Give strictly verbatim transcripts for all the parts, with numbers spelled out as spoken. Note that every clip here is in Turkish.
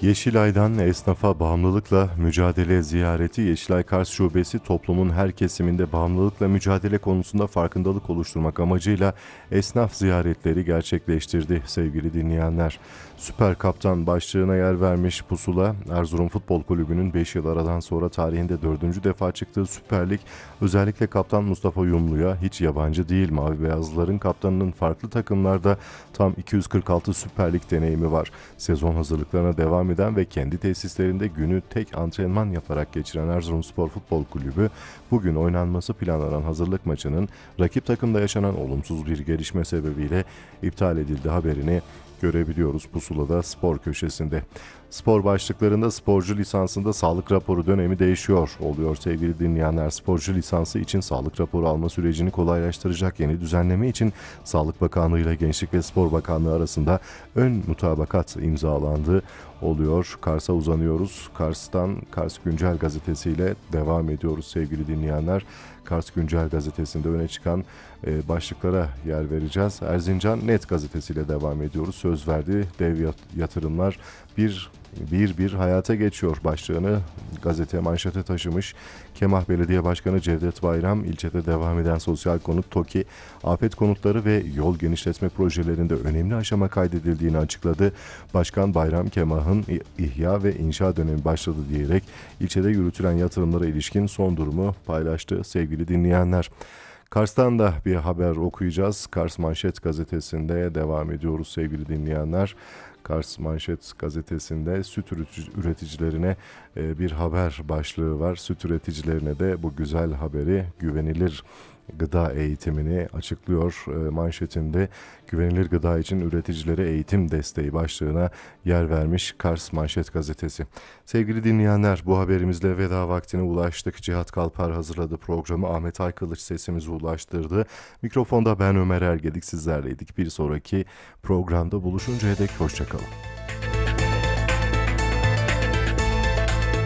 Yeşilay'dan esnafa bağımlılıkla mücadele ziyareti. Yeşilay Kars Şubesi toplumun her kesiminde bağımlılıkla mücadele konusunda farkındalık oluşturmak amacıyla esnaf ziyaretleri gerçekleştirdi sevgili dinleyenler. Süper Kaptan başlığına yer vermiş Pusula, Erzurum Futbol Kulübü'nün beş yıl aradan sonra tarihinde dördüncü defa çıktığı Süper Lig özellikle kaptan Mustafa Yumlu'ya hiç yabancı değil. Mavi Beyazlıların kaptanının farklı takımlarda tam iki yüz kırk altı Süper Lig deneyimi var. Sezon hazırlıklarına devam eden ve kendi tesislerinde günü tek antrenman yaparak geçiren Erzurumspor Futbol Kulübü bugün oynanması planlanan hazırlık maçının rakip takımda yaşanan olumsuz bir gelişme sebebiyle iptal edildi haberini görebiliyoruz Pusula'da spor köşesinde. Spor başlıklarında sporcu lisansında sağlık raporu dönemi değişiyor oluyor sevgili dinleyenler. Sporcu lisansı için sağlık raporu alma sürecini kolaylaştıracak yeni düzenleme için Sağlık Bakanlığı ile Gençlik ve Spor Bakanlığı arasında ön mutabakat imzalandı oluyor. Kars'a uzanıyoruz. Kars'tan Kars Güncel gazetesiyle devam ediyoruz sevgili dinleyenler. Kars Güncel gazetesinde öne çıkan e, başlıklara yer vereceğiz. Erzincan Net gazetesiyle devam ediyoruz. Söz verdi dev yatırımlar bir bir bir hayata geçiyor başlığını gazete manşete taşımış. Kemah Belediye Başkanı Cevdet Bayram ilçede devam eden sosyal konut TOKİ, afet konutları ve yol genişletme projelerinde önemli aşama kaydedildiğini açıkladı. Başkan Bayram Kemah'ın ihya ve inşa dönemi başladı diyerek ilçede yürütülen yatırımlara ilişkin son durumu paylaştı sevgili dinleyenler. Kars'tan da bir haber okuyacağız. Kars Manşet gazetesinde devam ediyoruz sevgili dinleyenler. Kars Manşet gazetesinde süt üreticilerine bir haber başlığı var. Süt üreticilerine de bu güzel haberi, güvenilir gıda eğitimini açıklıyor. Manşetinde güvenilir gıda için üreticilere eğitim desteği başlığına yer vermiş Kars Manşet gazetesi. Sevgili dinleyenler, bu haberimizle veda vaktine ulaştık. Cihat Kalpar hazırladı programı. Ahmet Aykılıç sesimizi ulaştırdı. Mikrofonda ben Ömer Ergedik sizlerleydik. Bir sonraki programda buluşuncaya dek hoşçakalın.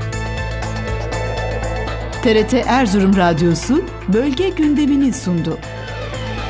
T R T Erzurum Radyosu bölge gündemini sundu.